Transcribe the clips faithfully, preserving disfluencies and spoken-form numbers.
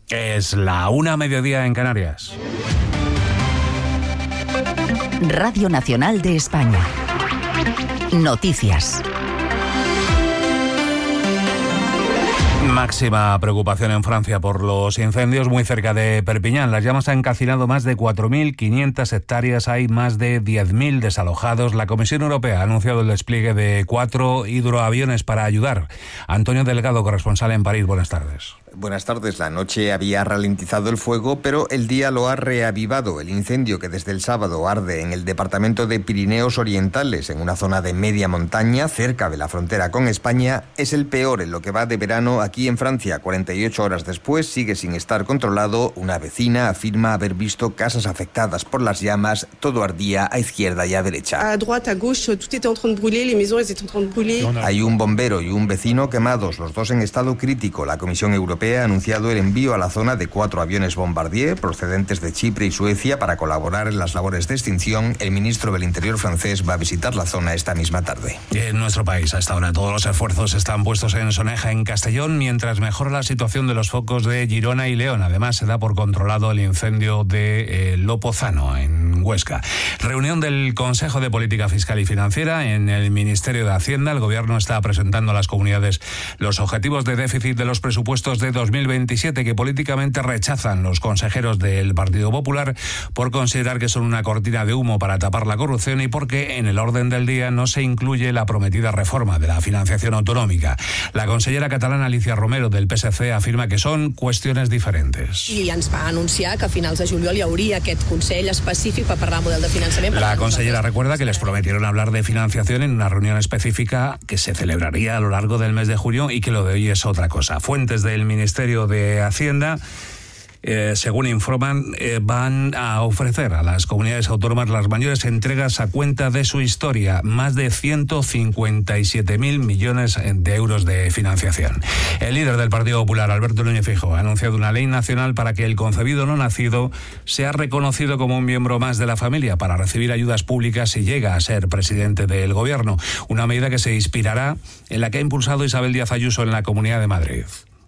Es la una a mediodía en Canarias. Radio Nacional de España. Noticias. Máxima preocupación en Francia por los incendios muy cerca de Perpiñán. Las llamas han calcinado más de cuatro mil quinientas hectáreas, hay más de diez mil desalojados. La Comisión Europea ha anunciado el despliegue de cuatro hidroaviones para ayudar. Antonio Delgado, corresponsal en París, buenas tardes. Buenas tardes. La noche había ralentizado el fuego, pero el día lo ha reavivado. El incendio que desde el sábado arde en el departamento de Pirineos Orientales, en una zona de media montaña, cerca de la frontera con España, es el peor en lo que va de verano aquí en Francia. cuarenta y ocho horas después sigue sin estar controlado. Una vecina afirma haber visto casas afectadas por las llamas. Todo ardía a izquierda y a derecha. A droite, a gauche, tout était en train de brûler, les maisons étaient en train de brûler. Hay un bombero y un vecino quemados, los dos en estado crítico. La Comisión Europea ha anunciado el envío a la zona de cuatro aviones Bombardier procedentes de Chipre y Suecia para colaborar en las labores de extinción. El ministro del Interior francés va a visitar la zona esta misma tarde. En nuestro país, hasta ahora, todos los esfuerzos están puestos en Soneja, en Castellón, mientras mejora la situación de los focos de Girona y León. Además, se da por controlado el incendio de eh, Lopozano, en Huesca. Reunión del Consejo de Política Fiscal y Financiera en el Ministerio de Hacienda. El Gobierno está presentando a las comunidades los objetivos de déficit de los presupuestos de dos mil veintisiete que políticamente rechazan los consejeros del Partido Popular por considerar que son una cortina de humo para tapar la corrupción y porque en el orden del día no se incluye la prometida reforma de la financiación autonómica. La consellera catalana Alicia Romero del P S C afirma que son cuestiones diferentes. I ens va anunciar que a finals de juliol hi hauria aquest Consell específic per parlar del model de finançament. La consellera recuerda que les prometieron hablar de financiación en una reunión específica que se celebraría a lo largo del mes de junio y que lo de hoy es otra cosa. Fuentes del Ministerio de Hacienda, Eh, según informan, eh, van a ofrecer a las comunidades autónomas las mayores entregas a cuenta de su historia, más de ciento cincuenta y siete mil millones de euros de financiación. El líder del Partido Popular, Alberto Núñez Feijóo, ha anunciado una ley nacional para que el concebido no nacido sea reconocido como un miembro más de la familia para recibir ayudas públicas si llega a ser presidente del Gobierno. Una medida que se inspirará en la que ha impulsado Isabel Díaz Ayuso en la Comunidad de Madrid.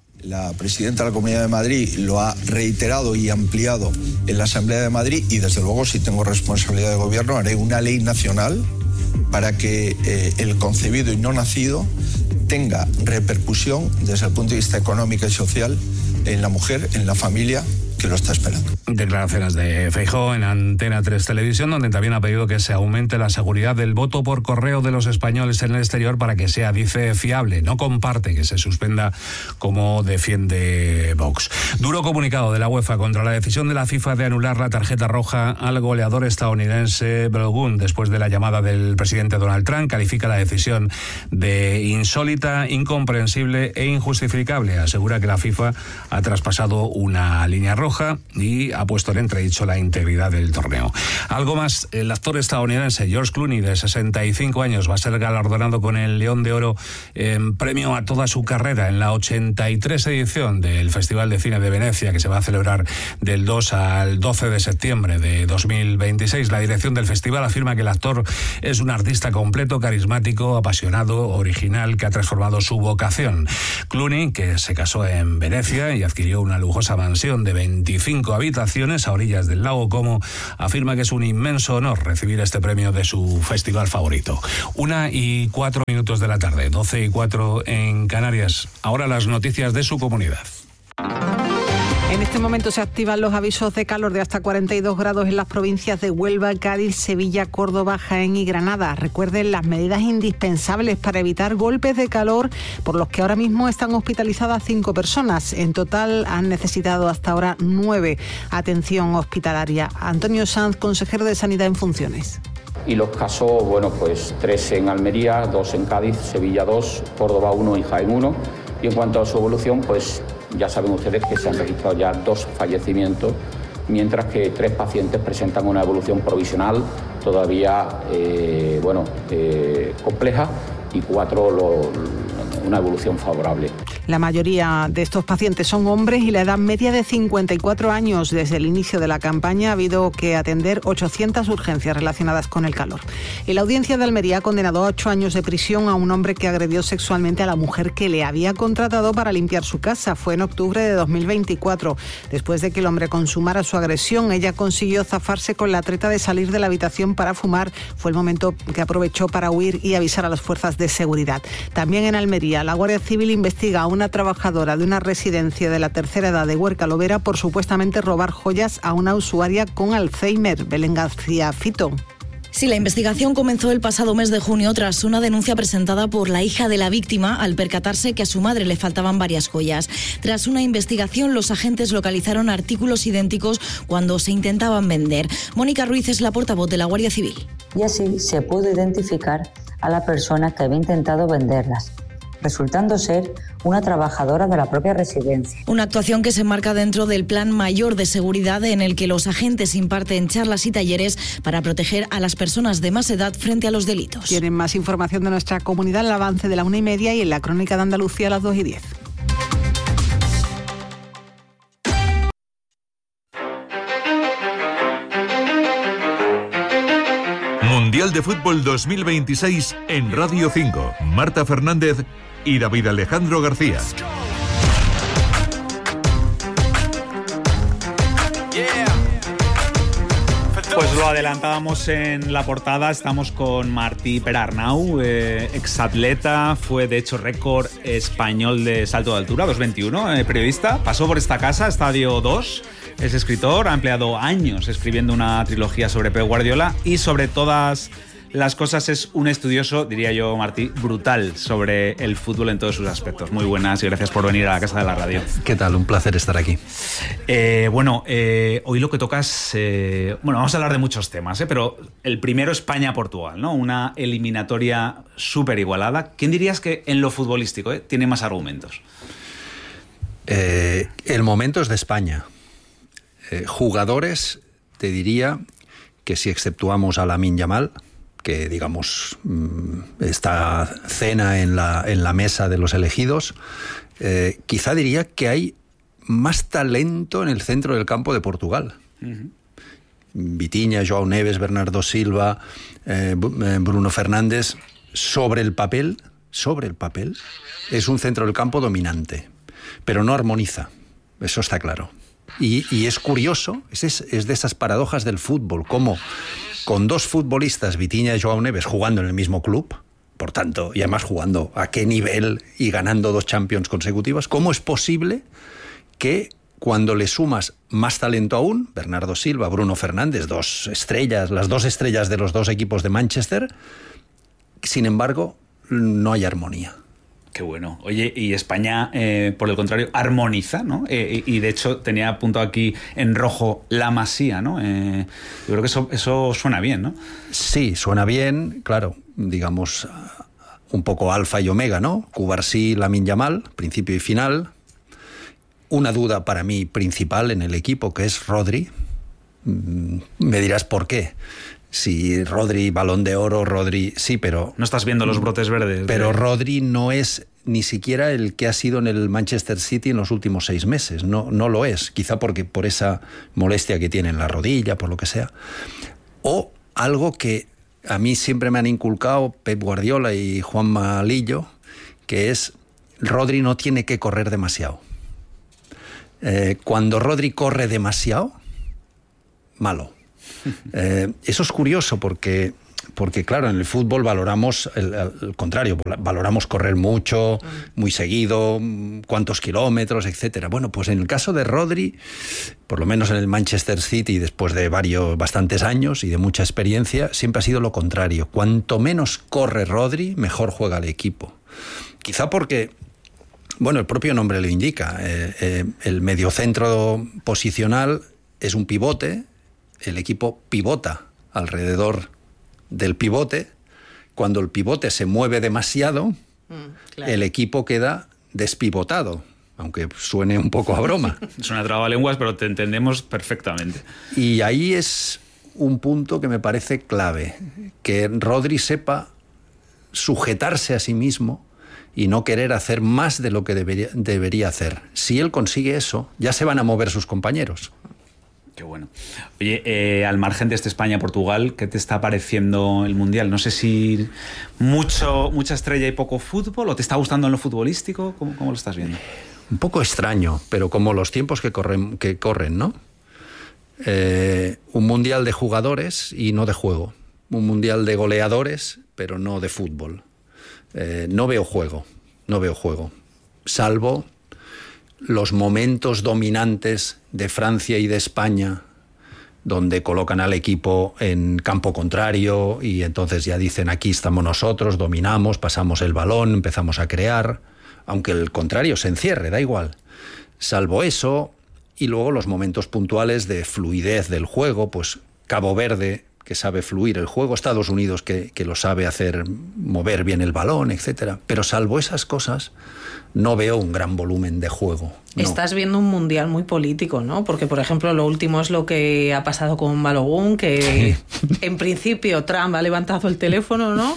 La presidenta de la Comunidad de Madrid lo ha reiterado y ampliado en la Asamblea de Madrid y desde luego, si tengo responsabilidad de gobierno, haré una ley nacional para que eh, el concebido y no nacido tenga repercusión desde el punto de vista económico y social en la mujer, en la familia que lo está esperando. Declaraciones de Feijóo en Antena tres Televisión, donde también ha pedido que se aumente la seguridad del voto por correo de los españoles en el exterior para que sea, dice, fiable. No comparte que se suspenda como defiende Vox. Duro comunicado de la UEFA contra la decisión de la FIFA de anular la tarjeta roja al goleador estadounidense Balogun después de la llamada del presidente Donald Trump. Califica la decisión de insólita, incomprensible e injustificable. Asegura que la FIFA ha traspasado una línea roja y ha puesto en entredicho la integridad del torneo. Algo más, el actor estadounidense George Clooney, de sesenta y cinco años, va a ser galardonado con el León de Oro en premio a toda su carrera en la ochenta y tres edición del Festival de Cine de Venecia, que se va a celebrar del dos al doce de septiembre de dos mil veintiséis. La dirección del festival afirma que el actor es un artista completo, carismático, apasionado, original, que ha transformado su vocación. Clooney, que se casó en Venecia y adquirió una lujosa mansión de veinticinco habitaciones a orillas del lago Como, afirma que es un inmenso honor recibir este premio de su festival favorito. Una y cuatro minutos de la tarde, doce y cuatro en Canarias. Ahora las noticias de su comunidad. En este momento se activan los avisos de calor de hasta cuarenta y dos grados en las provincias de Huelva, Cádiz, Sevilla, Córdoba, Jaén y Granada. Recuerden las medidas indispensables para evitar golpes de calor, por los que ahora mismo están hospitalizadas cinco personas. En total han necesitado hasta ahora nueve atención hospitalaria. Antonio Sanz, consejero de Sanidad en funciones. Y los casos, bueno, pues tres en Almería, dos en Cádiz, Sevilla dos, Córdoba uno y Jaén uno. Y en cuanto a su evolución, pues ya saben ustedes que se han registrado ya dos fallecimientos, mientras que tres pacientes presentan una evolución provisional todavía, eh, bueno, eh, compleja, y cuatro lo, una evolución favorable. La mayoría de estos pacientes son hombres y la edad media de cincuenta y cuatro años. Desde el inicio de la campaña ha habido que atender ochocientas urgencias relacionadas con el calor. Y la audiencia de Almería ha condenado a ocho años de prisión a un hombre que agredió sexualmente a la mujer que le había contratado para limpiar su casa. Fue en octubre de dos mil veinticuatro. Después de que el hombre consumara su agresión, ella consiguió zafarse con la treta de salir de la habitación para fumar. Fue el momento que aprovechó para huir y avisar a las fuerzas de seguridad. También en Almería, la Guardia Civil investiga a una trabajadora de una residencia de la tercera edad de Huerca Lovera por supuestamente robar joyas a una usuaria con Alzheimer. Belén García Fito. Sí, la investigación comenzó el pasado mes de junio tras una denuncia presentada por la hija de la víctima al percatarse que a su madre le faltaban varias joyas. Tras una investigación, los agentes localizaron artículos idénticos cuando se intentaban vender. Mónica Ruiz es la portavoz de la Guardia Civil. Y así se pudo identificar a la persona que había intentado venderlas, resultando ser una trabajadora de la propia residencia. Una actuación que se enmarca dentro del Plan Mayor de Seguridad, en el que los agentes imparten charlas y talleres para proteger a las personas de más edad frente a los delitos. Tienen más información de nuestra comunidad, el avance de la una y media y en la Crónica de Andalucía a las dos y diez. Mundial de Fútbol dos mil veintiséis en Radio cinco. Marta Fernández y David Alejandro García. Pues lo adelantábamos en la portada, estamos con Martí Perarnau, eh, exatleta, fue de hecho récord español de salto de altura, dos veintiuno, eh, periodista, pasó por esta casa, Estadio dos, es escritor, ha empleado años escribiendo una trilogía sobre Pep Guardiola y sobre todas las cosas es un estudioso, diría yo, Martí, brutal sobre el fútbol en todos sus aspectos. Muy buenas y gracias por venir a la Casa de la Radio. ¿Qué tal? Un placer estar aquí. Eh, bueno, eh, hoy lo que tocas... Eh, bueno, vamos a hablar de muchos temas, eh, pero el primero España-Portugal, ¿no? Una eliminatoria súper igualada. ¿Quién dirías que en lo futbolístico eh, tiene más argumentos? Eh, el momento es de España. Eh, jugadores, te diría que si exceptuamos a Lamine Yamal, que digamos está cena en la, en la mesa de los elegidos, eh, quizá diría que hay más talento en el centro del campo de Portugal. Uh-huh. Vitinha, João Neves, Bernardo Silva, eh, Bruno Fernández, sobre el papel, sobre el papel, es un centro del campo dominante, pero no armoniza, eso está claro. Y, y es curioso, es, es de esas paradojas del fútbol, como con dos futbolistas, Vitinha y João Neves, jugando en el mismo club, por tanto, y además jugando a qué nivel y ganando dos Champions consecutivas, ¿cómo es posible que cuando le sumas más talento aún, Bernardo Silva, Bruno Fernández, dos estrellas, las dos estrellas de los dos equipos de Manchester, sin embargo, no hay armonía? Qué bueno. Oye, y España, eh, por el contrario, armoniza, ¿no? Eh, y de hecho tenía apuntado aquí en rojo la Masía, ¿no? Eh, yo creo que eso, eso suena bien, ¿no? Sí, suena bien, claro, digamos, un poco alfa y omega, ¿no? Cubarsí, Lamine Yamal, principio y final. Una duda para mí principal en el equipo, que es Rodri. Me dirás por qué. Si Rodri, Balón de Oro, Rodri... Sí, pero... No estás viendo los brotes verdes. Pero de... Rodri no es ni siquiera el que ha sido en el Manchester City en los últimos seis meses. No, no lo es. Quizá porque por esa molestia que tiene en la rodilla, por lo que sea. O algo que a mí siempre me han inculcado Pep Guardiola y Juanma Lillo, que es Rodri no tiene que correr demasiado. Eh, cuando Rodri corre demasiado, malo. Eh, eso es curioso porque, porque, claro, en el fútbol valoramos el, el contrario, valoramos correr mucho, muy seguido, cuántos kilómetros, etcétera. Bueno, pues en el caso de Rodri, por lo menos en el Manchester City, después de varios, bastantes años y de mucha experiencia, siempre ha sido lo contrario. Cuanto menos corre Rodri, mejor juega el equipo. Quizá porque... Bueno, el propio nombre lo indica. Eh, eh, el mediocentro posicional es un pivote. El equipo pivota alrededor del pivote. Cuando el pivote se mueve demasiado, mm, claro. El equipo queda despivotado, aunque suene un poco a broma. Es una trabalenguas, pero te entendemos perfectamente. Y ahí es un punto que me parece clave, que Rodri sepa sujetarse a sí mismo y no querer hacer más de lo que debería, debería hacer. Si él consigue eso, ya se van a mover sus compañeros. Qué bueno. Oye, eh, al margen de este España-Portugal, ¿qué te está pareciendo el Mundial? No sé si mucho, mucha estrella y poco fútbol, ¿o te está gustando en lo futbolístico? ¿Cómo, cómo lo estás viendo? Un poco extraño, pero como los tiempos que corren, que corren, ¿no? Eh, un Mundial de jugadores y no de juego. Un Mundial de goleadores, pero no de fútbol. Eh, no veo juego, no veo juego, salvo los momentos dominantes de Francia y de España, donde colocan al equipo en campo contrario y entonces ya dicen aquí estamos nosotros, dominamos, pasamos el balón, empezamos a crear, aunque el contrario se encierre, da igual. Salvo eso, y luego los momentos puntuales de fluidez del juego, pues Cabo Verde, que sabe fluir el juego, Estados Unidos que, que lo sabe hacer, mover bien el balón, etcétera. Pero salvo esas cosas, no veo un gran volumen de juego. No. Estás viendo un mundial muy político, ¿no? Porque, por ejemplo, lo último es lo que ha pasado con Balogun, que en principio Trump ha levantado el teléfono, ¿no?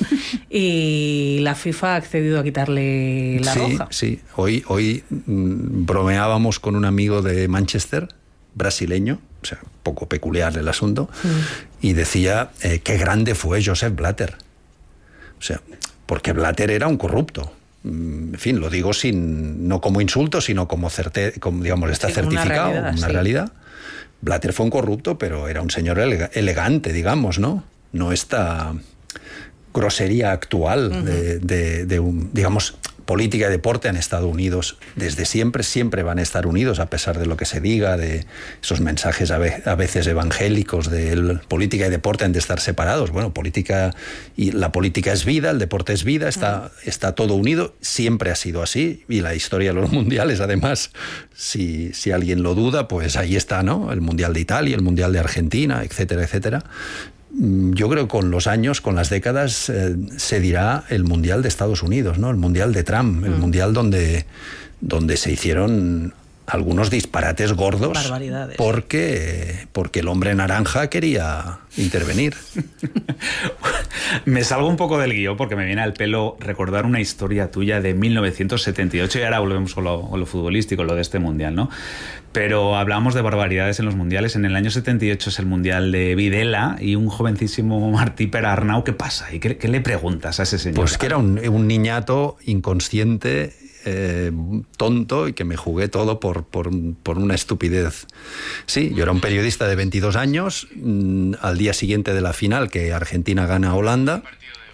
Y la FIFA ha accedido a quitarle la sí, roja. Sí, hoy, hoy mmm, bromeábamos con un amigo de Manchester, brasileño, o sea, poco peculiar el asunto, mm. y decía eh, qué grande fue Joseph Blatter. O sea, porque Blatter era un corrupto. En fin, lo digo sin no como insulto, sino como, certe, como digamos, está sí, certificado, una realidad. Una sí. realidad. Blatter fue un corrupto, pero era un señor ele- elegante, digamos, ¿no? No esta grosería actual uh-huh. de, de, de un, digamos, política y deporte han estado unidos desde siempre, siempre van a estar unidos a pesar de lo que se diga, de esos mensajes a, ve- a veces evangélicos de el, política y deporte han de estar separados. Bueno, política y la política es vida, el deporte es vida, está, está todo unido, siempre ha sido así y la historia de los mundiales, además, si, si alguien lo duda, pues ahí está, ¿no? El Mundial de Italia, el Mundial de Argentina, etcétera, etcétera. Yo creo que con los años, con las décadas, eh, se dirá el Mundial de Estados Unidos, ¿no? El Mundial de Trump, el mm. Mundial donde, donde se hicieron algunos disparates gordos. Barbaridades. Porque, porque el hombre naranja quería intervenir. Me salgo un poco del guión porque me viene al pelo recordar una historia tuya de mil novecientos setenta y ocho y ahora volvemos con lo, con lo futbolístico, lo de este Mundial, ¿no? Pero hablamos de barbaridades en los mundiales. En el año setenta y ocho es el Mundial de Videla y un jovencísimo Martí Perarnau. ¿Qué pasa? ¿Y qué, qué le preguntas a ese señor? Pues que era un, un niñato inconsciente, eh, tonto, y que me jugué todo por, por, por una estupidez. Sí, yo era un periodista de veintidós años. Mmm, al día siguiente de la final, que Argentina gana a Holanda,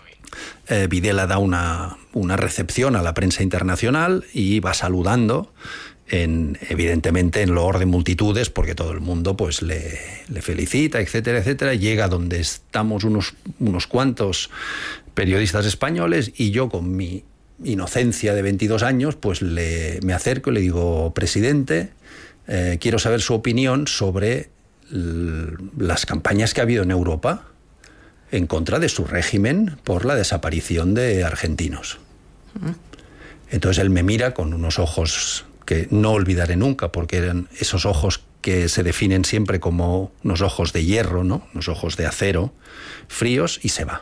eh, Videla da una, una recepción a la prensa internacional y va saludando. En, evidentemente en loor de multitudes, porque todo el mundo pues le, le felicita, etcétera, etcétera. Llega donde estamos unos, unos cuantos periodistas españoles y yo con mi inocencia de veintidós años pues le, me acerco y le digo: presidente, eh, quiero saber su opinión sobre l- las campañas que ha habido en Europa en contra de su régimen por la desaparición de argentinos. Entonces él me mira con unos ojos que no olvidaré nunca, porque eran esos ojos que se definen siempre como unos ojos de hierro, ¿no? Unos ojos de acero, fríos, y se va.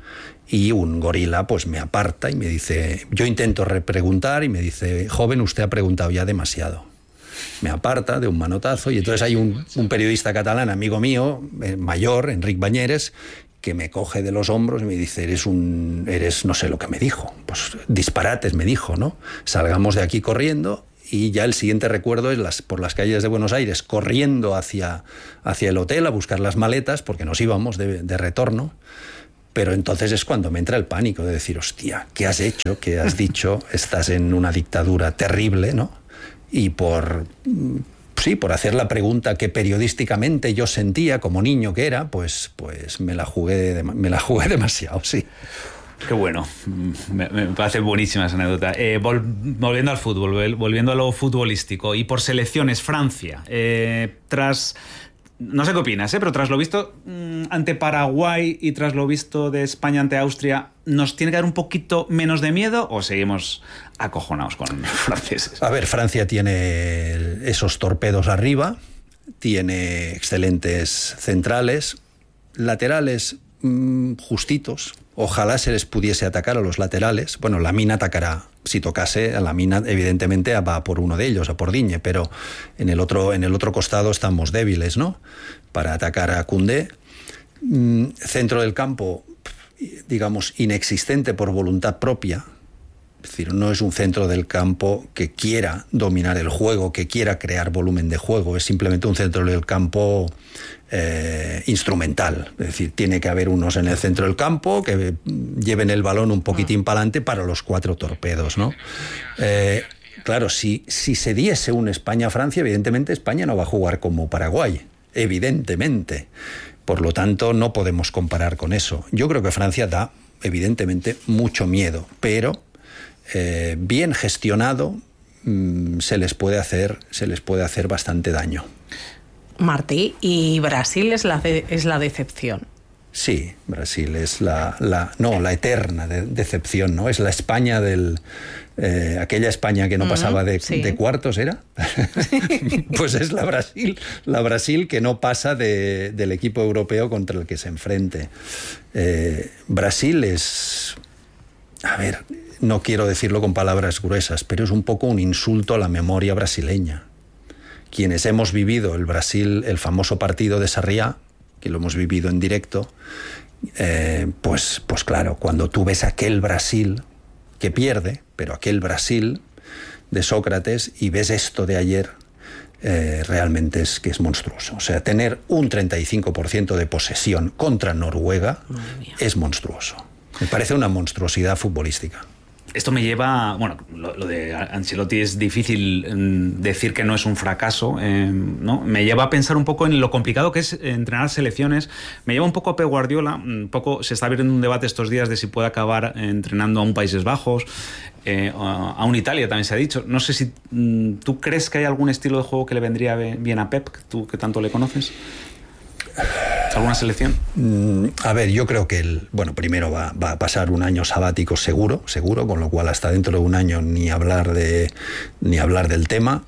Y un gorila pues me aparta y me dice, yo intento repreguntar y me dice: joven, usted ha preguntado ya demasiado. Me aparta de un manotazo y entonces hay un, un periodista catalán, amigo mío, eh, mayor, Enric Bañeres, que me coge de los hombros y me dice: eres un, eres no sé lo que me dijo, pues disparates me dijo, ¿no? Salgamos de aquí corriendo. Y ya el siguiente recuerdo es las, por las calles de Buenos Aires, corriendo hacia, hacia el hotel a buscar las maletas, porque nos íbamos de, de retorno. Pero entonces es cuando me entra el pánico de decir: hostia, ¿qué has hecho? ¿Qué has dicho? Estás en una dictadura terrible, ¿no? Y por, sí, por hacer la pregunta que periodísticamente yo sentía como niño que era, pues, pues me la jugué, me la jugué demasiado, sí. Qué bueno, me, me parece buenísima esa anécdota. Eh, vol, volviendo al fútbol, volviendo a lo futbolístico, y por selecciones, Francia, eh, tras, no sé qué opinas, eh, pero tras lo visto mmm, ante Paraguay y tras lo visto de España ante Austria, ¿nos tiene que dar un poquito menos de miedo o seguimos acojonados con los franceses? A ver, Francia tiene esos torpedos arriba, tiene excelentes centrales, laterales mmm, justitos. Ojalá se les pudiese atacar a los laterales. Bueno, Lamine atacará. Si tocase a Lamine, evidentemente va por uno de ellos, a por Digne, pero en el otro, en el otro costado estamos débiles, ¿no? Para atacar a Koundé. Mm, centro del campo, digamos, inexistente por voluntad propia. Es decir, no es un centro del campo que quiera dominar el juego, que quiera crear volumen de juego. Es simplemente un centro del campo eh, instrumental. Es decir, tiene que haber unos en el centro del campo que lleven el balón un poquitín para adelante para los cuatro torpedos, ¿no? Eh, claro, si, si se diese un España-Francia, evidentemente España no va a jugar como Paraguay. Evidentemente. Por lo tanto, no podemos comparar con eso. Yo creo que Francia da, evidentemente, mucho miedo, pero Eh, bien gestionado mmm, se les puede hacer se les puede hacer bastante daño. Martí, y Brasil es la de, es la decepción. Sí, Brasil es la, la no la eterna de, decepción, ¿no? Es la España del eh, aquella España que no uh-huh, pasaba de, sí. de cuartos, ¿era? Pues es la Brasil, la Brasil que no pasa de, del equipo europeo contra el que se enfrente. Eh, Brasil es, a ver, no quiero decirlo con palabras gruesas, pero es un poco un insulto a la memoria brasileña. Quienes hemos vivido el Brasil, el famoso partido de Sarriá, que lo hemos vivido en directo, eh, pues, pues claro, cuando tú ves aquel Brasil que pierde, pero aquel Brasil de Sócrates, y ves esto de ayer, eh, realmente es que es monstruoso. O sea, tener un treinta y cinco por ciento de posesión contra Noruega es monstruoso. Me parece una monstruosidad futbolística. Esto me lleva, bueno, lo, lo de Ancelotti es difícil mm, decir que no es un fracaso, eh, ¿no? Me lleva a pensar un poco en lo complicado que es entrenar selecciones. Me lleva un poco a Pep Guardiola, un poco se está abriendo un debate estos días de si puede acabar entrenando a un Países Bajos, eh, a un Italia también se ha dicho. No sé si mm, tú crees que hay algún estilo de juego que le vendría bien a Pep, tú que tanto le conoces. ¿Alguna selección? Mm, a ver, yo creo que el, bueno, primero va, va a pasar un año sabático seguro, seguro, con lo cual hasta dentro de un año ni hablar de ni hablar del tema.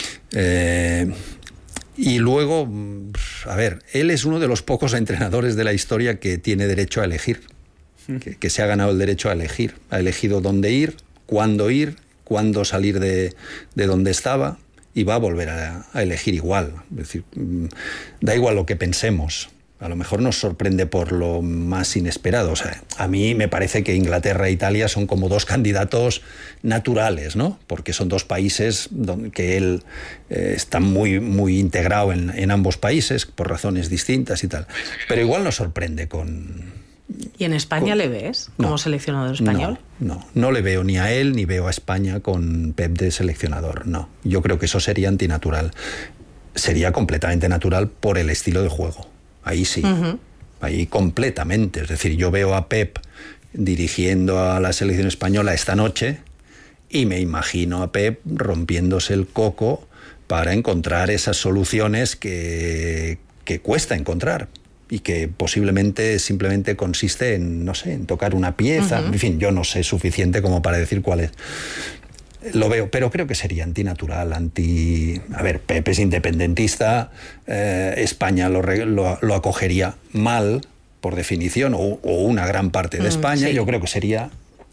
Eh, y luego, a ver, él es uno de los pocos entrenadores de la historia que tiene derecho a elegir, que, que se ha ganado el derecho a elegir, ha elegido dónde ir, cuándo ir, cuándo salir de, de donde estaba. Y va a volver a, a elegir igual. Es decir, da igual lo que pensemos. A lo mejor nos sorprende por lo más inesperado. O sea, a mí me parece que Inglaterra e Italia son como dos candidatos naturales, ¿no? Porque son dos países donde que él eh, está muy, muy integrado en, en ambos países por razones distintas y tal. Pero igual nos sorprende con... ¿Y en España con... le ves como no, seleccionador español? No, no, no le veo ni a él ni veo a España con Pep de seleccionador, no. Yo creo que eso sería antinatural. Sería completamente natural por el estilo de juego. Ahí sí, uh-huh. Ahí completamente. Es decir, yo veo a Pep dirigiendo a la selección española esta noche y me imagino a Pep rompiéndose el coco para encontrar esas soluciones que, que cuesta encontrar. Y que posiblemente simplemente consiste en, no sé, en tocar una pieza. Uh-huh. En fin, yo no sé suficiente como para decir cuál es. Lo veo, pero creo que sería antinatural, anti... A ver, Pepe es independentista, eh, España lo, lo, lo acogería mal, por definición, o, o una gran parte de España. Mm, sí. Yo creo que sería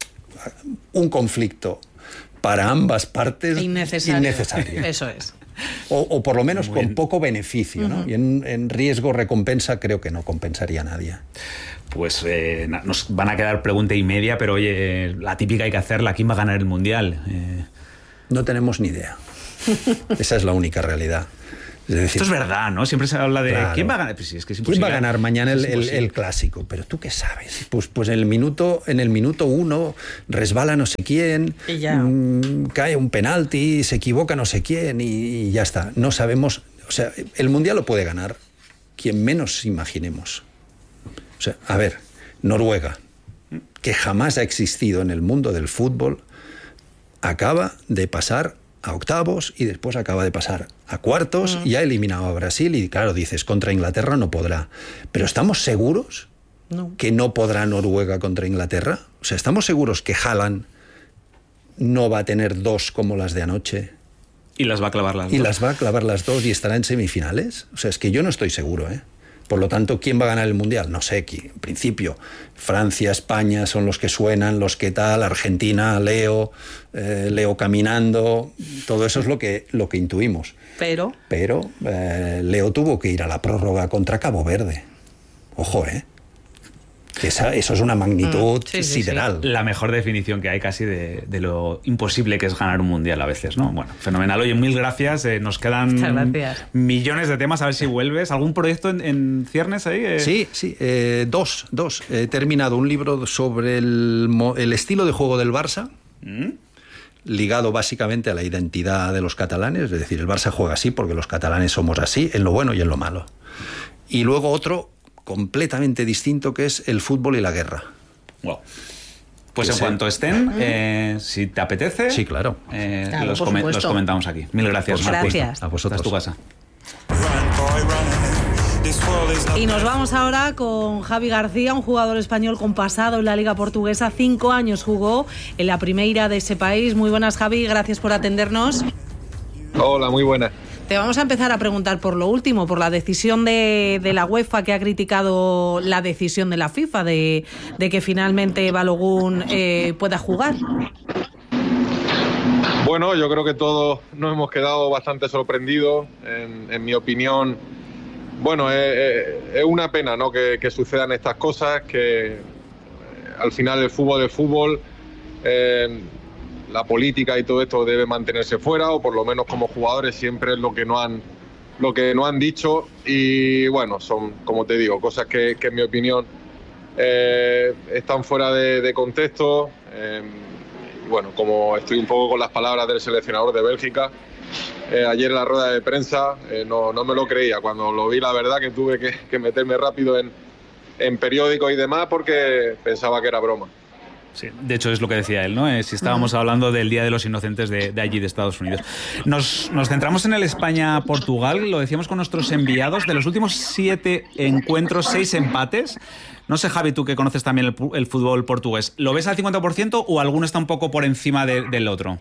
un conflicto para ambas partes innecesario. innecesario. Eso es. O, o por lo menos Muy con bien. poco beneficio, ¿no? Uh-huh. Y en, en riesgo-recompensa creo que no compensaría a nadie. Pues eh, nos van a quedar pregunta y media, pero oye, la típica hay que hacerla. ¿Quién va a ganar el Mundial? Eh... No tenemos ni idea. Esa es la única realidad. Es decir, esto es verdad, ¿no? Siempre se habla de claro, quién va a ganar. Pues sí, es que es ¿quién va a ganar mañana el, el, el clásico? Pero tú qué sabes. Pues, pues en el minuto, en el minuto uno resbala no sé quién, y ya. mmm, cae un penalti, se equivoca no sé quién y, y ya está. No sabemos. O sea, el mundial lo puede ganar quien menos imaginemos. O sea, a ver, Noruega, que jamás ha existido en el mundo del fútbol, acaba de pasar a octavos y después acaba de pasar a cuartos uh-huh. y ha eliminado a Brasil y claro, dices, contra Inglaterra no podrá. Pero ¿estamos seguros no. que no podrá Noruega contra Inglaterra? O sea, ¿estamos seguros que Haaland no va a tener dos como las de anoche? Y las va a clavar las y dos. Y las va a clavar las dos y estará en semifinales. O sea, es que yo no estoy seguro, ¿eh? Por lo tanto, ¿quién va a ganar el Mundial? No sé, en principio, Francia, España son los que suenan, los que tal, Argentina, Leo, eh, Leo caminando, todo eso es lo que, lo que intuimos. Pero... Pero eh, Leo tuvo que ir a la prórroga contra Cabo Verde. Ojo, ¿eh? Esa, eso es una magnitud mm, sí, sideral. Sí, sí. La mejor definición que hay casi de, de lo imposible que es ganar un mundial a veces, ¿no? Bueno, fenomenal. Oye, mil gracias. Eh, nos quedan millones de temas. A ver si vuelves. ¿Algún proyecto en, en ciernes ahí? Eh... Sí, sí. Eh, dos, dos. He terminado un libro sobre el, el estilo de juego del Barça. ¿Mm? Ligado básicamente a la identidad de los catalanes. Es decir, el Barça juega así porque los catalanes somos así, en lo bueno y en lo malo. Y luego otro completamente distinto, que es el fútbol y la guerra. Wow. Pues en cuanto estén, eh, si te apetece, sí, claro. Eh, claro, los, com los comentamos aquí. Mil gracias. Pues gracias. A vosotros. Hasta tu casa. Y nos vamos ahora con Javi García, un jugador español con pasado en la Liga Portuguesa. Cinco años jugó en la Primeira de ese país. Muy buenas, Javi. Gracias por atendernos. Hola, muy buenas. Te vamos a empezar a preguntar por lo último, por la decisión de, de la UEFA, que ha criticado la decisión de la FIFA de, de que finalmente Balogun eh, pueda jugar. Bueno, yo creo que todos nos hemos quedado bastante sorprendidos. En, en mi opinión, bueno, es, es una pena, ¿no?, que, que sucedan estas cosas, que eh, al final el fútbol es fútbol. Eh, La política y todo esto debe mantenerse fuera, o por lo menos como jugadores siempre es lo que no han, lo que no han dicho. Y bueno, son, como te digo, cosas que, que en mi opinión eh, están fuera de, de contexto. Eh, y bueno, como estoy un poco con las palabras del seleccionador de Bélgica, eh, ayer en la rueda de prensa eh, no, no me lo creía. Cuando lo vi, la verdad que tuve que, que meterme rápido en, en periódicos y demás, porque pensaba que era broma. Sí, de hecho es lo que decía él, ¿no? Eh, si estábamos hablando del Día de los Inocentes de, de allí, de Estados Unidos. Nos, nos centramos en el España-Portugal, lo decíamos con nuestros enviados. De los últimos siete encuentros, seis empates. No sé, Javi, tú que conoces también el, el fútbol portugués, ¿lo ves al cincuenta por ciento o alguno está un poco por encima de, del otro?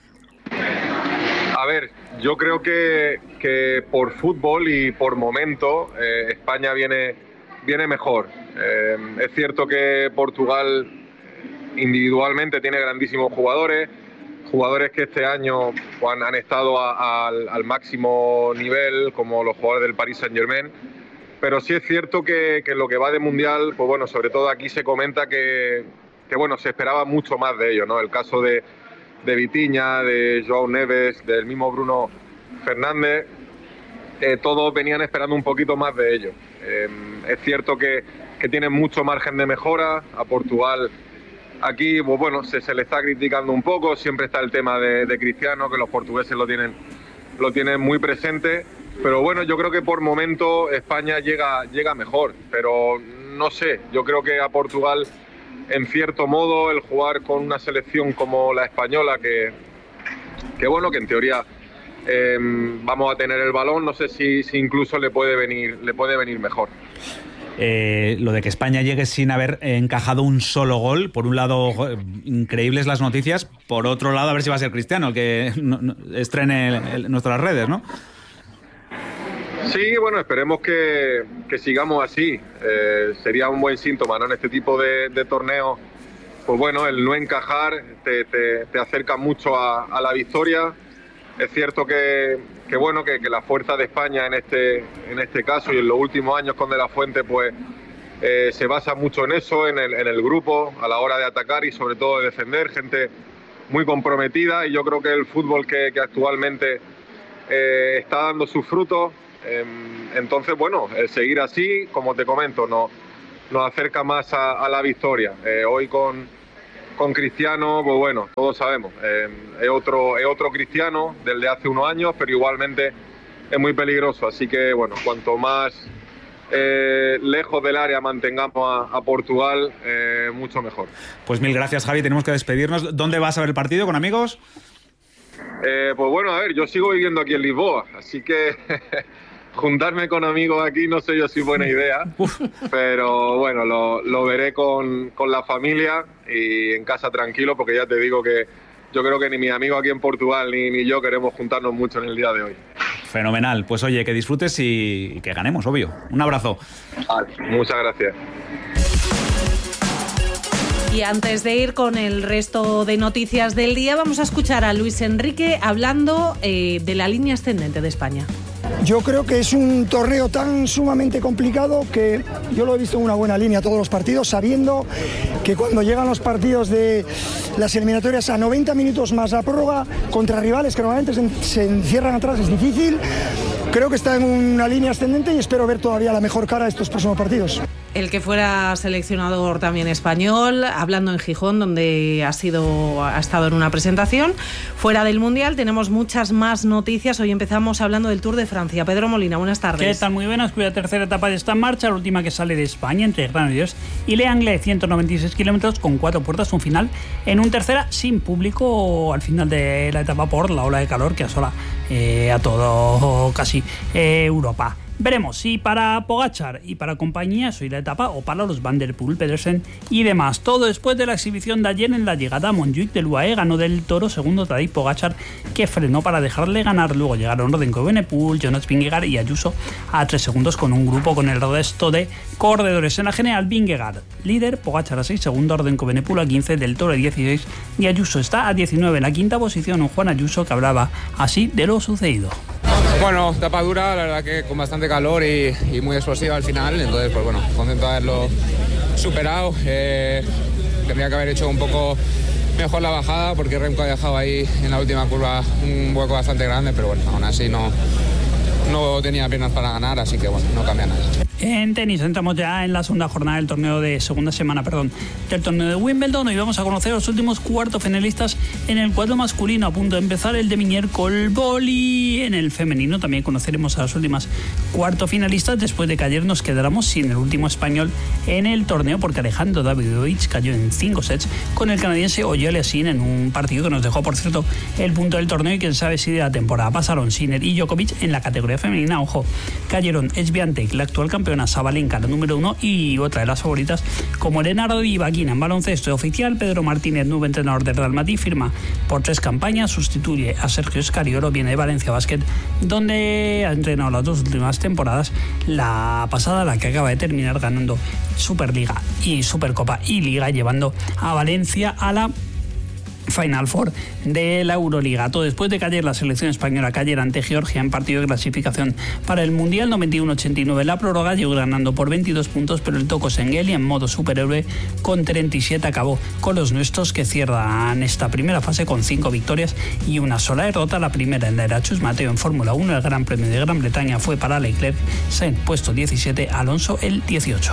A ver, yo creo que, que por fútbol y por momento eh, España viene, viene mejor. Eh, es cierto que Portugal individualmente tiene grandísimos jugadores, jugadores que este año pues, han estado a, a, al, al máximo nivel, como los jugadores del Paris Saint-Germain, pero sí es cierto que, que en lo que va de Mundial, pues bueno, sobre todo aquí se comenta que, que bueno, se esperaba mucho más de ellos, ¿no? El caso de, de Vitinha, de João Neves, del mismo Bruno Fernández, eh, todos venían esperando un poquito más de ellos. Eh, es cierto que, que tienen mucho margen de mejora. A Portugal aquí, pues bueno, se, se le está criticando un poco, siempre está el tema de, de Cristiano, que los portugueses lo tienen, lo tienen muy presente, pero bueno, yo creo que por momento España llega, llega mejor, pero no sé, yo creo que a Portugal, en cierto modo, el jugar con una selección como la española, que, que bueno, que en teoría eh, vamos a tener el balón, no sé si, si incluso le puede venir, le puede venir mejor. Eh, lo de que España llegue sin haber encajado un solo gol, por un lado, increíbles las noticias, por otro lado, a ver si va a ser Cristiano el que no, no, estrene el, el, nuestras redes, ¿no? Sí, bueno, esperemos que, que sigamos así. Eh, sería un buen síntoma, ¿no? En este tipo de, de torneos, pues bueno, el no encajar te, te, te acerca mucho a, a la victoria. Es cierto que, que bueno, que, que la fuerza de España en este, en este caso y en los últimos años con De La Fuente, pues eh, se basa mucho en eso, en el, en el grupo, a la hora de atacar y sobre todo de defender, gente muy comprometida, y yo creo que el fútbol que, que actualmente eh, está dando sus frutos. Eh, entonces, bueno, el seguir así, como te comento, nos, nos acerca más a, a la victoria. Eh, hoy con... Con Cristiano, pues bueno, todos sabemos, eh, es otro es otro Cristiano del de hace unos años, pero igualmente es muy peligroso. Así que, bueno, cuanto más eh, lejos del área mantengamos a, a Portugal, eh, mucho mejor. Pues mil gracias, Javi, tenemos que despedirnos. ¿Dónde vas a ver el partido, con amigos? Eh, pues bueno, a ver, yo sigo viviendo aquí en Lisboa, así que juntarme con amigos aquí no sé yo si es buena idea, pero bueno, lo, lo veré con, con la familia y en casa tranquilo, porque ya te digo que yo creo que ni mis amigos aquí en Portugal ni, ni yo queremos juntarnos mucho en el día de hoy. Fenomenal. Pues oye, que disfrutes y que ganemos, obvio. Un abrazo. Muchas gracias. Y antes de ir con el resto de noticias del día, vamos a escuchar a Luis Enrique hablando eh, de la línea ascendente de España. Yo creo que es un torneo tan sumamente complicado que yo lo he visto en una buena línea todos los partidos, sabiendo que cuando llegan los partidos de las eliminatorias a noventa minutos más la prórroga contra rivales que normalmente se, se encierran atrás es difícil. Creo que está en una línea ascendente y espero ver todavía la mejor cara de estos próximos partidos. El que fuera seleccionador también español, hablando en Gijón, donde ha sido ha estado en una presentación. Fuera del Mundial tenemos muchas más noticias. Hoy empezamos hablando del Tour de Francia. Pedro Molina, buenas tardes. ¿Qué tal? Muy buenas. Cuya tercera etapa ya está en marcha, la última que sale de España, entre Granollers y Le Anglais, ciento noventa y seis kilómetros con cuatro puertas, un final en un tercera sin público al final de la etapa por la ola de calor que asola eh, a todo casi eh, Europa. Veremos si para Pogačar y para compañía soy la etapa o para los Van der Poel, Pedersen y demás. Todo después de la exhibición de ayer en la llegada a Montjuïc del U A E. Ganó del Toro, segundo Tadej Pogačar, que frenó para dejarle ganar. Luego llegaron Rodrigo Evenepoel, Jonas Vingegaard y Ayuso a tres segundos con un grupo con el resto de corredores. En la general, Vingegaard líder, Pogačar a seis segundos, Rodrigo Evenepoel a quince, del Toro a dieciséis y Ayuso está a diecinueve. En la quinta posición, un Juan Ayuso que hablaba así de lo sucedido. Bueno, etapa dura, la verdad que con bastante calor y, y muy explosiva al final, entonces pues bueno, contento de haberlo superado. Eh, tendría que haber hecho un poco mejor la bajada porque Remco ha dejado ahí en la última curva un hueco bastante grande, pero bueno, aún así no, no tenía piernas para ganar, así que bueno, no cambia nada. En tenis entramos ya en la segunda jornada del torneo de segunda semana, perdón, del torneo de Wimbledon. Hoy vamos a conocer los últimos cuartos finalistas en el cuadro masculino. A punto de empezar el de Minier Colboli. En el femenino también conoceremos a las últimas cuartos finalistas después de que ayer nos quedáramos sin el último español en el torneo porque Alejandro Davidovich cayó en cinco sets con el canadiense Oye Aliassime en un partido que nos dejó, por cierto, el punto del torneo y quién sabe si de la temporada. Pasaron Sinner y Djokovic en la categoría femenina. Ojo, cayeron Swiatek, la actual campeona, Sabalenka, la número uno, y otra de las favoritas como Elena Rybakina. En baloncesto oficial, Pedro Martínez, nuevo entrenador del Real Madrid, firma por tres campañas, sustituye a Sergio Escariolo, viene de Valencia Basket, donde ha entrenado las dos últimas temporadas, la pasada, la que acaba de terminar ganando Superliga y Supercopa y Liga, llevando a Valencia a la Final Four de la Euroliga. Todo después de que ayer la selección española cayera ante Georgia en partido de clasificación para el Mundial. noventa y uno a ochenta y nueve la prórroga, llegó ganando por veintidós puntos, pero el Toko Sengeli en modo superhéroe con treinta y siete acabó con los nuestros, que cierran esta primera fase con cinco victorias y una sola derrota. La primera en la era Chus Mateo en Fórmula uno. El Gran Premio de Gran Bretaña fue para Leclerc, Sainz puesto diecisiete, Alonso el dieciocho.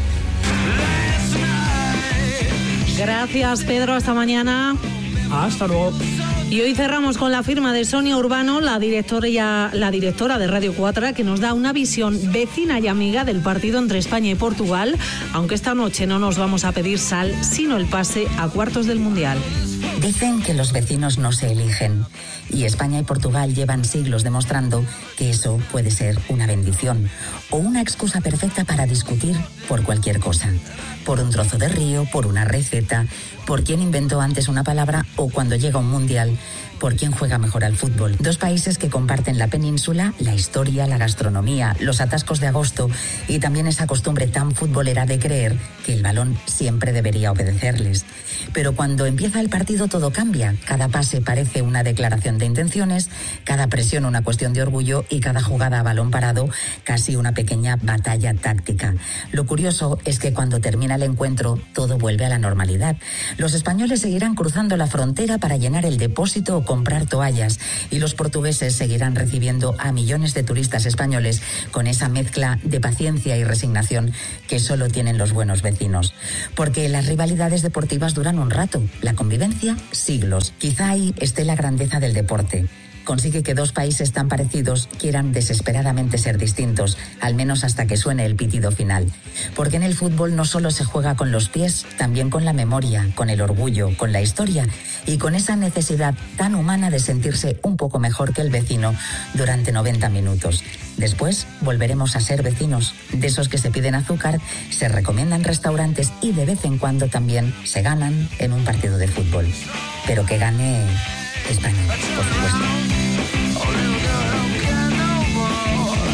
Gracias, Pedro, hasta mañana. Hasta luego. Y hoy cerramos con la firma de Sonia Urbano, la directora, la directora de Radio cuatro, que nos da una visión vecina y amiga del partido entre España y Portugal, aunque esta noche no nos vamos a pedir sal, sino el pase a cuartos del Mundial. Dicen que los vecinos no se eligen, y España y Portugal llevan siglos demostrando que eso puede ser una bendición o una excusa perfecta para discutir por cualquier cosa. Por un trozo de río, por una receta, por quién inventó antes una palabra o, cuando llega un mundial, por quién juega mejor al fútbol. Dos países que comparten la península, la historia, la gastronomía, los atascos de agosto y también esa costumbre tan futbolera de creer que el balón siempre debería obedecerles. Pero cuando empieza el partido todo cambia. Cada pase parece una declaración de intenciones, cada presión una cuestión de orgullo y cada jugada a balón parado casi una pequeña batalla táctica. Lo curioso es que cuando termina el encuentro todo vuelve a la normalidad. Los españoles seguirán cruzando la frontera para llenar el depósito o comprar toallas, y los portugueses seguirán recibiendo a millones de turistas españoles con esa mezcla de paciencia y resignación que solo tienen los buenos vecinos. Porque las rivalidades deportivas duran un rato, la convivencia siglos. Quizá ahí esté la grandeza del deporte. Consigue que dos países tan parecidos quieran desesperadamente ser distintos, al menos hasta que suene el pitido final. Porque en el fútbol no solo se juega con los pies, también con la memoria, con el orgullo, con la historia y con esa necesidad tan humana de sentirse un poco mejor que el vecino durante noventa minutos. Después volveremos a ser vecinos, de esos que se piden azúcar, se recomiendan restaurantes y de vez en cuando también se ganan en un partido de fútbol. Pero que gane España, por supuesto.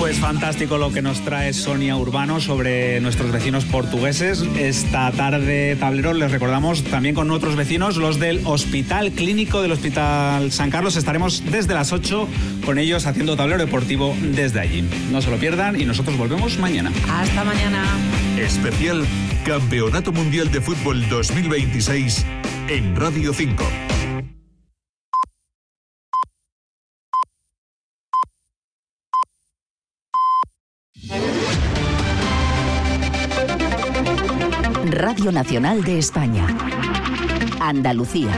Pues fantástico lo que nos trae Sonia Urbano sobre nuestros vecinos portugueses. Esta tarde, tablero, les recordamos también con otros vecinos, los del Hospital Clínico del Hospital San Carlos. Estaremos desde las ocho con ellos haciendo tablero deportivo desde allí. No se lo pierdan y nosotros volvemos mañana. Hasta mañana. Especial Campeonato Mundial de Fútbol dos mil veintiséis en Radio cinco. Radio Nacional de España. Andalucía.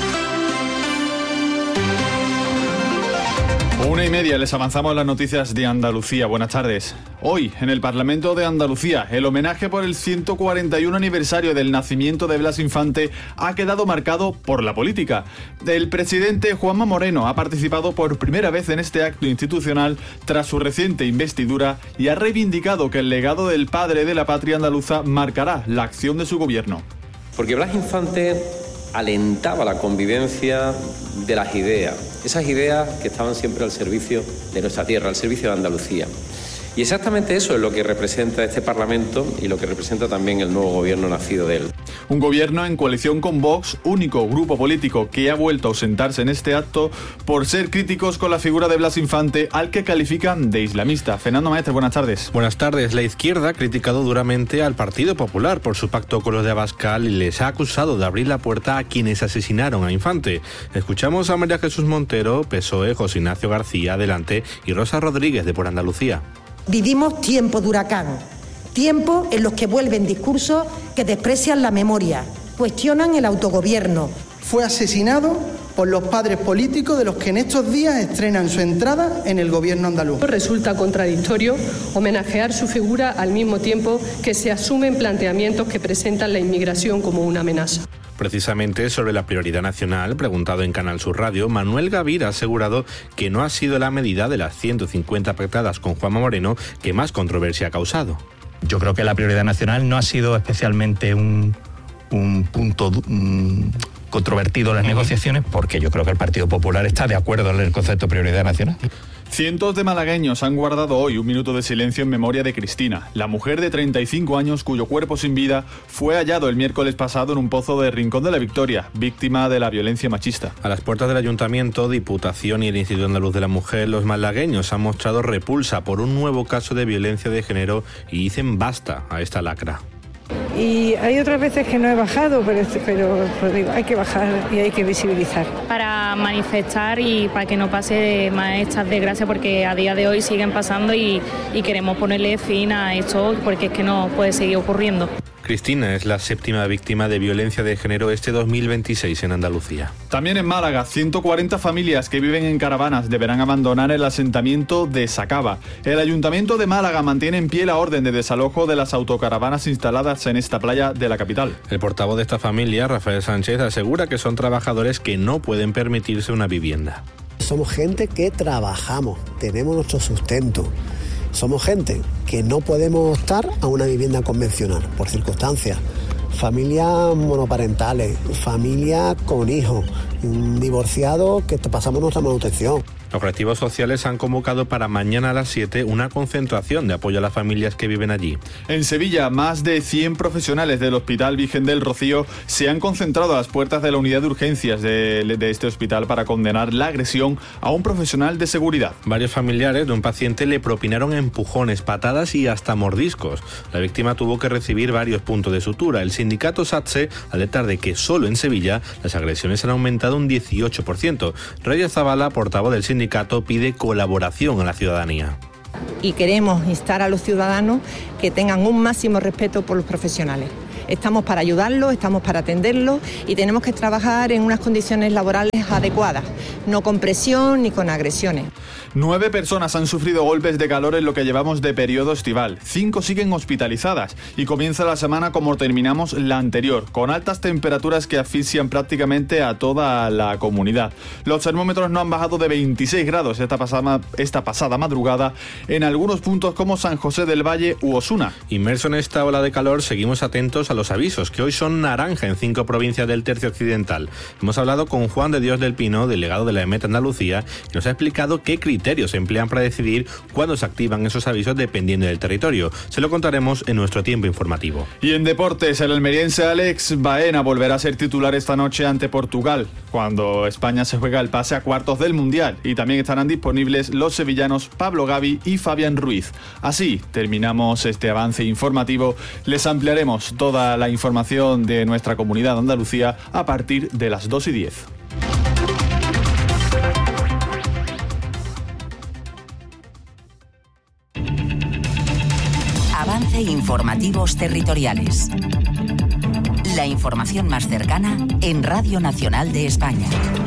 Una y media, les avanzamos las noticias de Andalucía. Buenas tardes. Hoy, en el Parlamento de Andalucía, el homenaje por el ciento cuarenta y uno aniversario del nacimiento de Blas Infante ha quedado marcado por la política. El presidente Juanma Moreno ha participado por primera vez en este acto institucional tras su reciente investidura y ha reivindicado que el legado del padre de la patria andaluza marcará la acción de su gobierno. Porque Blas Infante alentaba la convivencia de las ideas, esas ideas que estaban siempre al servicio de nuestra tierra, al servicio de Andalucía. Y exactamente eso es lo que representa este Parlamento y lo que representa también el nuevo gobierno nacido de él. Un gobierno en coalición con Vox, único grupo político que ha vuelto a ausentarse en este acto por ser críticos con la figura de Blas Infante, al que califican de islamista. Fernando Maestre, buenas tardes. Buenas tardes. La izquierda ha criticado duramente al Partido Popular por su pacto con los de Abascal y les ha acusado de abrir la puerta a quienes asesinaron a Infante. Escuchamos a María Jesús Montero, P S O E, José Ignacio García, Adelante, y Rosa Rodríguez, de Por Andalucía. Vivimos tiempos de huracán, tiempos en los que vuelven discursos que desprecian la memoria, cuestionan el autogobierno. Fue asesinado por los padres políticos de los que en estos días estrenan su entrada en el gobierno andaluz. Resulta contradictorio homenajear su figura al mismo tiempo que se asumen planteamientos que presentan la inmigración como una amenaza. Precisamente sobre la prioridad nacional, preguntado en Canal Sur Radio, Manuel Gavir ha asegurado que no ha sido la medida de las ciento cincuenta pactadas con Juanma Moreno que más controversia ha causado. Yo creo que la prioridad nacional no ha sido especialmente un, un punto um, controvertido en las uh-huh. negociaciones, porque yo creo que el Partido Popular está de acuerdo en el concepto de prioridad nacional. Cientos de malagueños han guardado hoy un minuto de silencio en memoria de Cristina, la mujer de treinta y cinco años cuyo cuerpo sin vida fue hallado el miércoles pasado en un pozo de Rincón de la Victoria, víctima de la violencia machista. A las puertas del Ayuntamiento, Diputación y el Instituto Andaluz de la Mujer, los malagueños han mostrado repulsa por un nuevo caso de violencia de género y dicen basta a esta lacra. Y hay otras veces que no he bajado, pero, pero, pero digo, hay que bajar y hay que visibilizar. Para manifestar y para que no pase más estas desgracias, porque a día de hoy siguen pasando y, y queremos ponerle fin a esto, porque es que no puede seguir ocurriendo. Cristina es la séptima víctima de violencia de género este dos mil veintiséis en Andalucía. También en Málaga, ciento cuarenta familias que viven en caravanas deberán abandonar el asentamiento de Sacaba. El Ayuntamiento de Málaga mantiene en pie la orden de desalojo de las autocaravanas instaladas en esta playa de la capital. El portavoz de esta familia, Rafael Sánchez, asegura que son trabajadores que no pueden permitirse una vivienda. Somos gente que trabajamos, tenemos nuestro sustento. Somos gente que no podemos optar a una vivienda convencional por circunstancias. Familias monoparentales, familias con hijos, divorciados que pasamos nuestra manutención. Los colectivos sociales han convocado para mañana a las siete una concentración de apoyo a las familias que viven allí. En Sevilla, más de cien profesionales del Hospital Virgen del Rocío se han concentrado a las puertas de la unidad de urgencias de, de este hospital para condenar la agresión a un profesional de seguridad. Varios familiares de un paciente le propinaron empujones, patadas y hasta mordiscos. La víctima tuvo que recibir varios puntos de sutura. El sindicato SATSE alerta de que solo en Sevilla las agresiones han aumentado un dieciocho por ciento. Reyes Zavala, portavoz del sindicato, pide colaboración a la ciudadanía. Y queremos instar a los ciudadanos que tengan un máximo respeto por los profesionales. Estamos para ayudarlos, estamos para atenderlos y tenemos que trabajar en unas condiciones laborales adecuadas, no con presión ni con agresiones. Nueve personas han sufrido golpes de calor en lo que llevamos de periodo estival. Cinco siguen hospitalizadas y comienza la semana como terminamos la anterior, con altas temperaturas que asfixian prácticamente a toda la comunidad. Los termómetros no han bajado de veintiséis grados esta pasada, esta pasada madrugada en algunos puntos como San José del Valle u Osuna. Inmerso en esta ola de calor, seguimos atentos a a los avisos, que hoy son naranja en cinco provincias del tercio occidental. Hemos hablado con Juan de Dios del Pino, delegado de la EMET Andalucía, que nos ha explicado qué criterios se emplean para decidir cuándo se activan esos avisos dependiendo del territorio. Se lo contaremos en nuestro tiempo informativo. Y en deportes, el almeriense Alex Baena volverá a ser titular esta noche ante Portugal, cuando España se juega el pase a cuartos del Mundial, y también estarán disponibles los sevillanos Pablo Gavi y Fabián Ruiz. Así terminamos este avance informativo. Les ampliaremos toda la información de nuestra comunidad de Andalucía a partir de las dos y diez. Avance informativos territoriales. La información más cercana en Radio Nacional de España.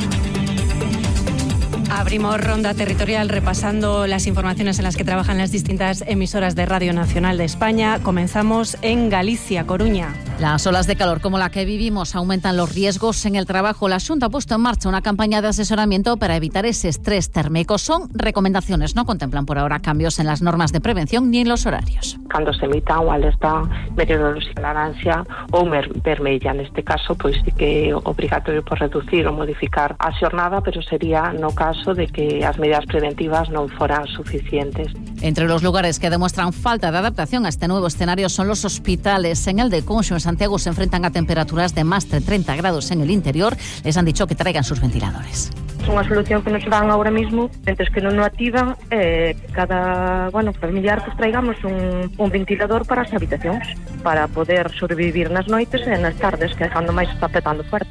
Abrimos ronda territorial repasando las informaciones en las que trabajan las distintas emisoras de Radio Nacional de España. Comenzamos en Galicia, Coruña. Las olas de calor como la que vivimos aumentan los riesgos en el trabajo. La Xunta ha puesto en marcha una campaña de asesoramiento para evitar ese estrés térmico. Son recomendaciones, no contemplan por ahora cambios en las normas de prevención ni en los horarios. Cando se emita o alerta meteorológica laranxa ou vermella, neste caso, pois sí que é obrigatorio por reducir ou modificar a xornada, pero sería no caso de que as medidas preventivas non foran suficientes. Entre los lugares que demuestran falta de adaptación a este nuevo escenario son los hospitales. En el de Conxo, en Santiago, se enfrentan a temperaturas de más de treinta grados en el interior. Les han dicho que traigan sus ventiladores. Es unha solución que nos dan ahora mismo, mentres que non o activan, eh, cada, bueno, familiar pues traigamos un, un ventilador para as habitacións, para poder sobrevivir nas noites e nas tardes, que é cando máis está petando fuerte.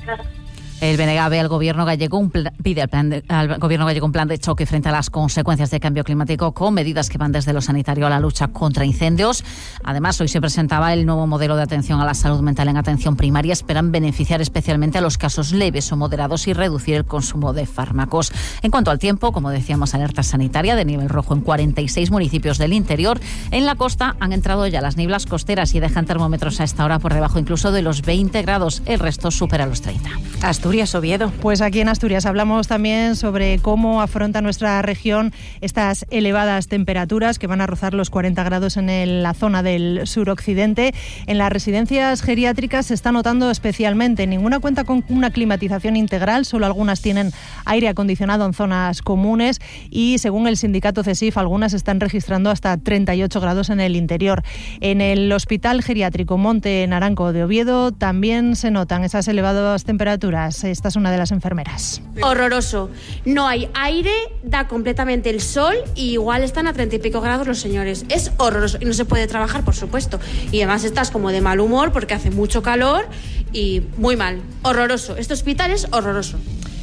El B N G ve al gobierno gallego un plan, pide al, plan de, al gobierno gallego un plan de choque frente a las consecuencias del cambio climático, con medidas que van desde lo sanitario a la lucha contra incendios. Además, hoy se presentaba el nuevo modelo de atención a la salud mental en atención primaria. Esperan beneficiar especialmente a los casos leves o moderados y reducir el consumo de fármacos. En cuanto al tiempo, como decíamos, alerta sanitaria de nivel rojo en cuarenta y seis municipios del interior. En la costa han entrado ya las nieblas costeras y dejan termómetros a esta hora por debajo incluso de los veinte grados. El resto supera los treinta. Asturias, Oviedo. Pues aquí en Asturias hablamos también sobre cómo afronta nuestra región estas elevadas temperaturas que van a rozar los cuarenta grados en el, la zona del suroccidente. En las residencias geriátricas se está notando especialmente. Ninguna cuenta con una climatización integral, solo algunas tienen aire acondicionado en zonas comunes y, según el sindicato CESIF, algunas están registrando hasta treinta y ocho grados en el interior. En el Hospital Geriátrico Monte Naranco de Oviedo también se notan esas elevadas temperaturas. Esta es una de las enfermeras. Horroroso. No hay aire, da completamente el sol y igual están a treinta y pico grados los señores. Es horroroso y no se puede trabajar, por supuesto. Y además estás como de mal humor porque hace mucho calor y muy mal. Horroroso. Este hospital es horroroso.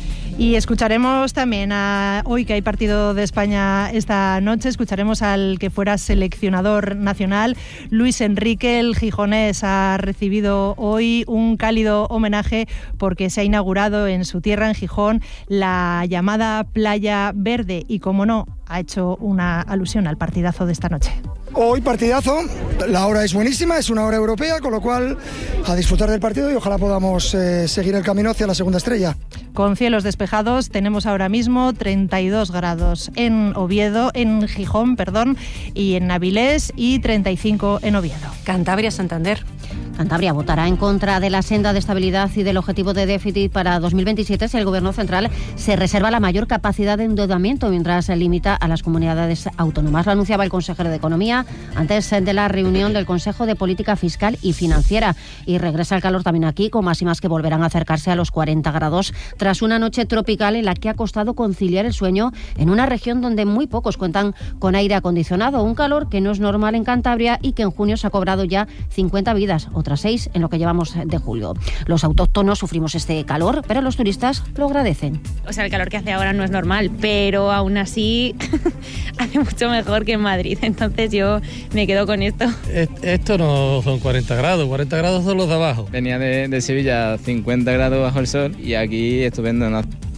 Y escucharemos también, a, hoy que hay partido de España esta noche, escucharemos al que fuera seleccionador nacional, Luis Enrique. El gijonés ha recibido hoy un cálido homenaje porque se ha inaugurado en su tierra, en Gijón, la llamada Playa Verde y, como no, ha hecho una alusión al partidazo de esta noche. Hoy partidazo, la hora es buenísima, es una hora europea, con lo cual a disfrutar del partido y ojalá podamos eh, seguir el camino hacia la segunda estrella. Con cielos despejados tenemos ahora mismo treinta y dos grados en Oviedo, en Gijón, perdón, y en Avilés, y treinta y cinco en Oviedo. Cantabria, Santander. Cantabria votará en contra de la senda de estabilidad y del objetivo de déficit para dos mil veintisiete si el Gobierno central se reserva la mayor capacidad de endeudamiento mientras se limita a las comunidades autónomas. Lo anunciaba el consejero de Economía antes de la reunión del Consejo de Política Fiscal y Financiera. Y regresa el calor también aquí, con máximas que volverán a acercarse a los cuarenta grados tras una noche tropical en la que ha costado conciliar el sueño en una región donde muy pocos cuentan con aire acondicionado. Un calor que no es normal en Cantabria y que en junio se ha cobrado ya cincuenta vidas, otras seis en lo que llevamos de julio. Los autóctonos sufrimos este calor, pero los turistas lo agradecen. O sea, el calor que hace ahora no es normal, pero aún así hace mucho mejor que en Madrid. Entonces yo me quedo con esto. Esto no son cuarenta grados, cuarenta grados son los de abajo. Venía de, de Sevilla, cincuenta grados bajo el sol, y aquí estupendo, ¿no?